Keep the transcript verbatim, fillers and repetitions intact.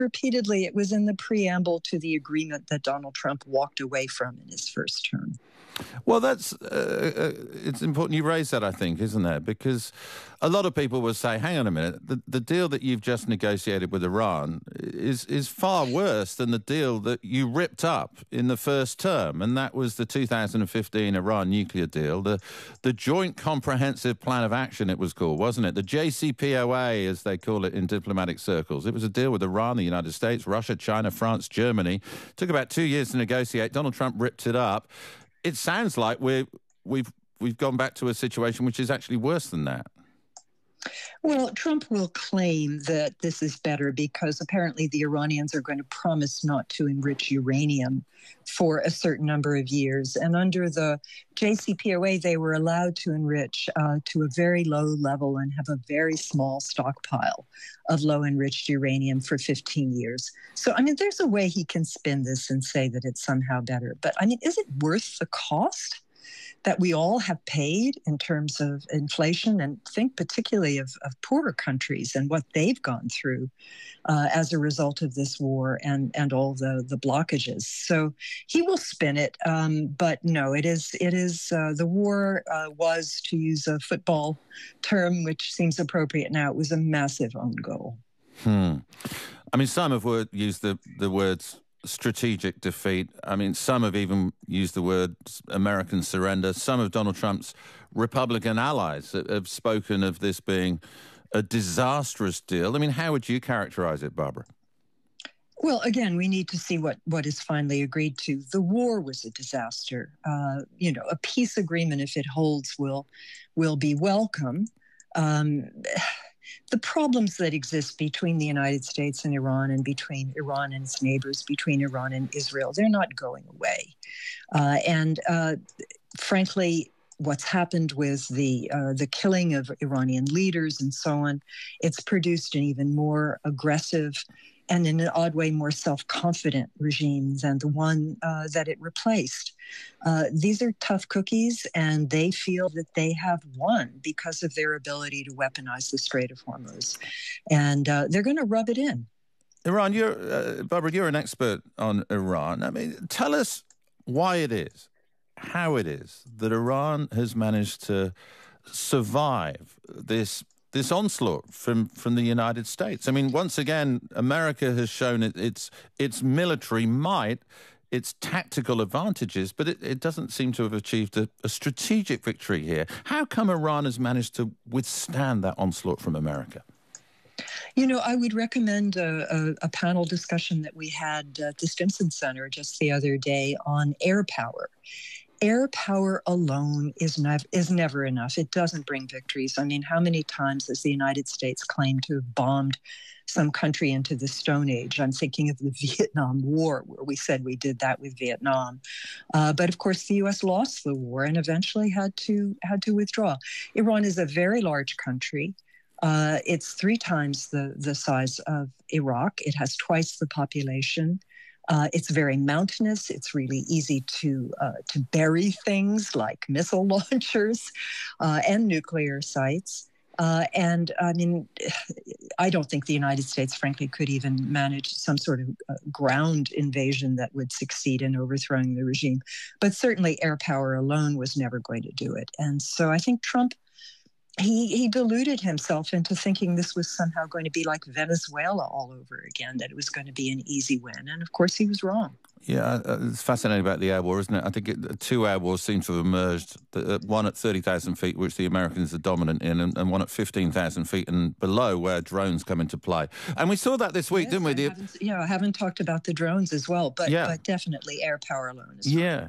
repeatedly, it was in the preamble to the agreement that Donald Trump walked away from in his first term. Well, that's uh, uh, it's important you raise that, I think, isn't it? Because a lot of people will say, hang on a minute, the, the deal that you've just negotiated with Iran is, is far worse than the deal that you ripped up in the first term, and that was the two thousand fifteen Iran nuclear deal, the, the Joint Comprehensive Plan of Action, it was called, wasn't it? The J C P O A, as they call it in diplomatic circles. It was a deal with Iran, the United States, Russia, China, France, Germany. It took about two years to negotiate. Donald Trump ripped it up. It sounds like we're, we've we've gone back to a situation which is actually worse than that. Well, Trump will claim that this is better because apparently the Iranians are going to promise not to enrich uranium for a certain number of years. And under the J C P O A, they were allowed to enrich uh, to a very low level and have a very small stockpile of low-enriched uranium for fifteen years. So, I mean, there's a way he can spin this and say that it's somehow better. But, I mean, is it worth the cost that we all have paid in terms of inflation, and think particularly of, of poorer countries and what they've gone through uh, as a result of this war and, and all the, the blockages. So he will spin it, um, but no, it is it is uh, the war uh, was, to use a football term, which seems appropriate now, it was a massive own goal. Hmm. I mean, some have word, used the, the words strategic defeat. I mean, some have even used the word American surrender. Some of Donald Trump's Republican allies have spoken of this being a disastrous deal. I mean, how would you characterize it, Barbara? Well, again, we need to see what, what is finally agreed to. The war was a disaster. Uh, you know, a peace agreement, if it holds, will, will be welcome. Um, The problems that exist between the United States and Iran, and between Iran and its neighbors, between Iran and Israel, they're not going away. Uh, and uh, frankly, what's happened with the uh, the killing of Iranian leaders and so on, it's produced an even more aggressive and in an odd way more self-confident regime than the one uh, that it replaced. Uh, these are tough cookies, and they feel that they have won because of their ability to weaponize the Strait of Hormuz. And uh, they're going to rub it in. Iran, you're, uh, Barbara, you're an expert on Iran. I mean, tell us why it is, how it is that Iran has managed to survive this this onslaught from, from the United States. I mean, once again, America has shown it, its its military might, its tactical advantages, but it, it doesn't seem to have achieved a, a strategic victory here. How come Iran has managed to withstand that onslaught from America? You know, I would recommend a, a, a panel discussion that we had at the Stimson Center just the other day on air power. Air power alone is, nev- is never enough. It doesn't bring victories. I mean, how many times has the United States claimed to have bombed some country into the Stone Age? I'm thinking of the Vietnam War, where we said we did that with Vietnam. Uh, but of course, the U S lost the war and eventually had to had to withdraw. Iran is a very large country. Uh, it's three times the, the size of Iraq. It has twice the population. Uh, it's very mountainous. It's really easy to uh, to bury things like missile launchers uh, and nuclear sites. Uh, and I mean, I don't think the United States, frankly, could even manage some sort of uh, ground invasion that would succeed in overthrowing the regime. But certainly air power alone was never going to do it. And so I think Trump, He he deluded himself into thinking this was somehow going to be like Venezuela all over again, that it was going to be an easy win. And of course, he was wrong. Yeah, uh, it's fascinating about the air war, isn't it? I think it, two air wars seem to have emerged, uh, one at thirty thousand feet, which the Americans are dominant in, and, and one at fifteen thousand feet and below, where drones come into play. And we saw that this week, yes, didn't we? I the, haven't, yeah, I haven't talked about the drones as well, but, yeah. but definitely air power alone is Yeah,